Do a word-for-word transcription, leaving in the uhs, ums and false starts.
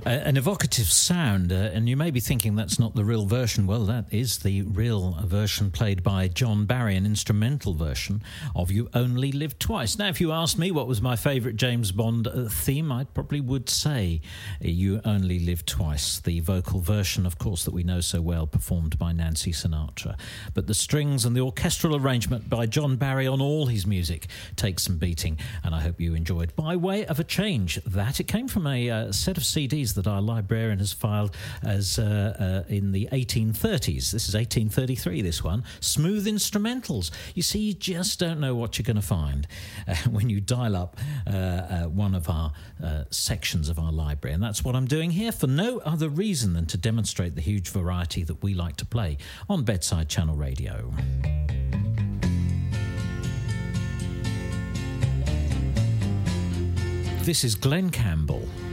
Uh, an evocative sound, uh, and you may be thinking that's not the real version. Well, that is the real version played by John Barry, an instrumental version of You Only Live Twice. Now, if you asked me what was my favourite James Bond uh, theme, I probably would say You Only Live Twice, the vocal version, of course, that we know so well, performed by Nancy Sinatra. But the strings and the orchestral arrangement by John Barry on all his music takes some beating, and I hope you enjoyed. By way of a change, that it came from a uh, set of C Ds that our librarian has filed as uh, uh, in the eighteen thirties. This is eighteen thirty-three, this one. Smooth instrumentals. You see, you just don't know what you're going to find uh, when you dial up uh, uh, one of our uh, sections of our library. And that's what I'm doing here for no other reason than to demonstrate the huge variety that we like to play on Bedside Channel Radio. This is Glenn Campbell.